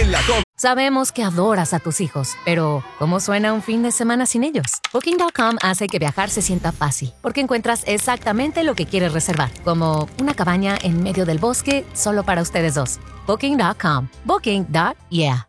en la com. Sabemos que adoras a tus hijos, pero ¿cómo suena un fin de semana sin ellos? Booking.com hace que viajar se sienta fácil, porque encuentras exactamente lo que quieres reservar, como una cabaña en medio del bosque solo para ustedes dos. Booking.com. Booking.yeah.